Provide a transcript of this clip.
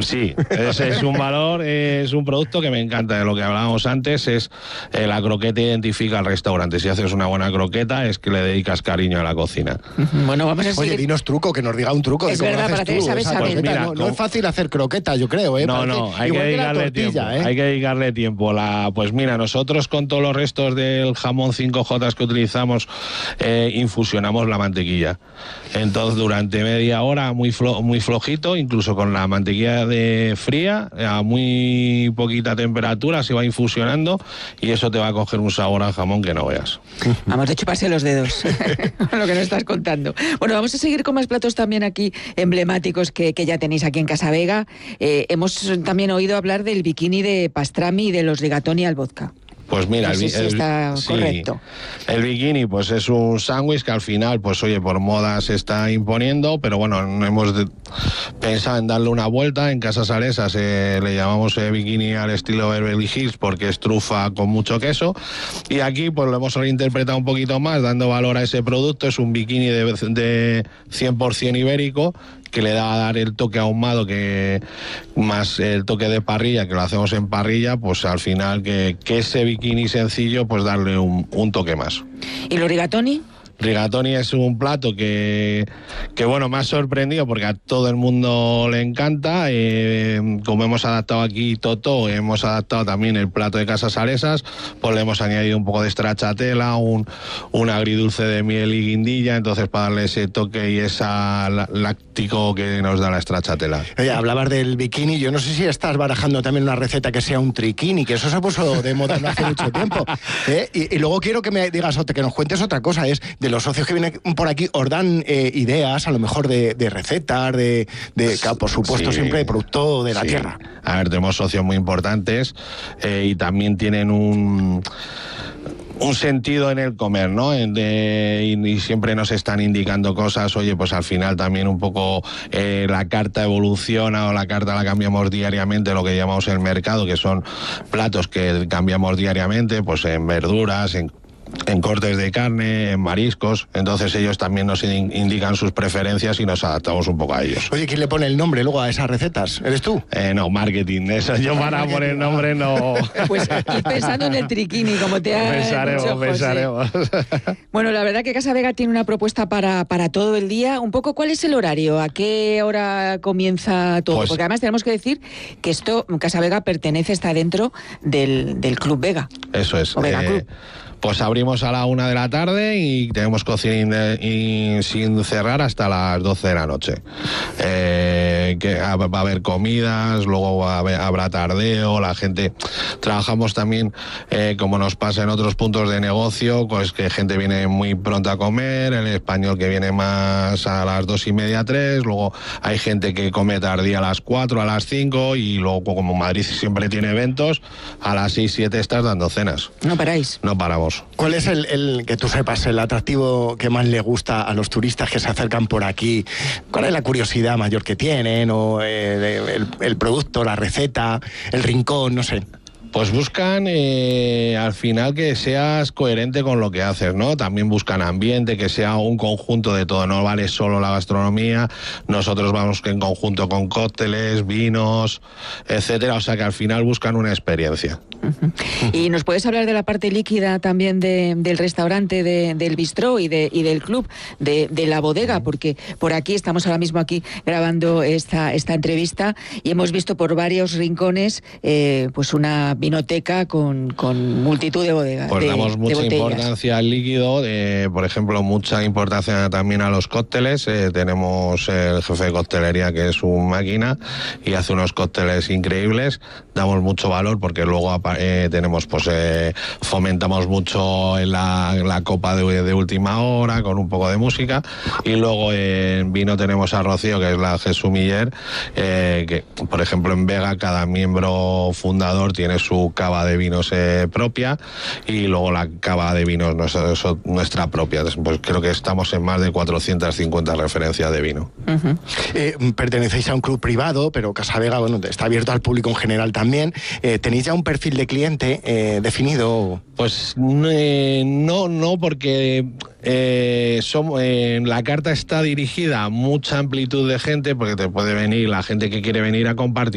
Sí, ese es un valor, es un producto que me encanta. De lo que hablábamos antes es la croqueta identifica al restaurante. Si haces una buena croqueta es que le dedicas cariño a la cocina. Bueno, vamos a seguir. Oye, dinos truco, que nos diga un truco. Es verdad, para hacer esa croqueta. Pues mira, no es fácil hacer croqueta, yo creo. No, hay que dedicarle tiempo. Hay que dedicarle tiempo. Pues mira, nosotros con todos los restos del jamón 5J que utilizamos, infusionamos la mantequilla. Entonces, durante media hora, muy flojito, incluso con la mantequilla de fría, a muy poquita temperatura, se va infusionando y eso te va a coger un sabor al jamón que no veas. Vamos, de chuparse los dedos, lo que nos estás contando. Bueno, vamos a seguir con más platos también aquí emblemáticos que ya tenéis aquí en Casa Vega. Hemos también oído hablar del bikini de pastrami y de los rigatoni al vodka. Pues mira, está correcto. El bikini pues es un sándwich que al final, pues oye, por moda se está imponiendo, pero bueno, hemos pensado en darle una vuelta. En Casa Salesas le llamamos bikini al estilo Beverly Hills porque es trufa con mucho queso, y aquí pues lo hemos reinterpretado un poquito más, dando valor a ese producto. Es un bikini de 100% ibérico, que le da a dar el toque ahumado, que más el toque de parrilla, que lo hacemos en parrilla, pues al final que ese bikini sencillo, pues darle un toque más. ¿Y los rigatoni? Rigatoni es un plato que bueno, me ha sorprendido porque a todo el mundo le encanta. Como hemos adaptado aquí Totó, hemos adaptado también el plato de Casa Salesas, pues le hemos añadido un poco de stracciatella, un agridulce de miel y guindilla, entonces para darle ese toque y ese láctico que nos da la stracciatella. Oye, hablabas del bikini, yo no sé si estás barajando también una receta que sea un triquini, que eso se puso de moda no hace mucho tiempo. Y luego quiero que me digas, que nos cuentes otra cosa, es de los socios que vienen por aquí, os dan ideas a lo mejor de recetas, claro, por supuesto, sí, siempre de producto de la tierra. A ver, tenemos socios muy importantes y también tienen un sentido en el comer, ¿no? Y siempre nos están indicando cosas. Oye, pues al final también un poco la carta evoluciona, o la carta la cambiamos diariamente, lo que llamamos el mercado, que son platos que cambiamos diariamente, pues en verduras, en cortes de carne, en mariscos. Entonces ellos también nos indican sus preferencias y nos adaptamos un poco a ellos. Oye, ¿quién le pone el nombre luego a esas recetas? ¿Eres tú? No, marketing. Eso yo para poner nombre no... Pues ir pensando en el triquini, como te ha Pensaremos. Bueno, la verdad que Casa Vega tiene una propuesta para todo el día. Un poco, ¿cuál es el horario? ¿A qué hora comienza todo? Pues, porque además tenemos que decir que Casa Vega está dentro del Club Vega. Eso es. O Vega Club. Pues abrimos a la 1 de la tarde y tenemos cocina sin cerrar hasta las 12 de la noche. Que va a haber comidas, luego habrá tardeo, la gente... Trabajamos también, como nos pasa en otros puntos de negocio, pues que gente viene muy pronto a comer, el español que viene más a las 2:30, 3, luego hay gente que come tardía a las 4, a las 5, y luego, como Madrid siempre tiene eventos, a las 6, 7 estás dando cenas. No paráis. No paramos. ¿Cuál es el que tú sepas, el atractivo que más le gusta a los turistas que se acercan por aquí? ¿Cuál es la curiosidad mayor que tienen? ¿O el producto, la receta, el rincón, no sé? Pues buscan al final que seas coherente con lo que haces, ¿no? También buscan ambiente, que sea un conjunto de todo, no vale solo la gastronomía. Nosotros vamos en conjunto con cócteles, vinos, etcétera, o sea que al final buscan una experiencia. Uh-huh. ¿Y nos puedes hablar de la parte líquida también del restaurante, del bistró y del club, de la bodega? Porque por aquí, estamos ahora mismo aquí grabando esta entrevista y hemos visto por varios rincones pues una vinoteca con multitud de bodegas. Pues damos mucha importancia al líquido, por ejemplo, mucha importancia también a los cócteles. Tenemos el jefe de coctelería, que es un máquina y hace unos cócteles increíbles. Damos mucho valor porque luego tenemos, pues fomentamos mucho en la copa de última hora con un poco de música, y luego en vino tenemos a Rocío, que es la Jesús Miller, que por ejemplo en Vega cada miembro fundador tiene su cava de vinos propia, y luego la cava de vinos nuestra propia. Pues creo que estamos en más de 450 referencias de vino. Uh-huh. Pertenecéis a un club privado, pero Casa Vega, bueno, está abierto al público en general también. ¿Tenéis ya un perfil de cliente definido? Pues no, porque la carta está dirigida a mucha amplitud de gente, porque te puede venir la gente que quiere venir a compartir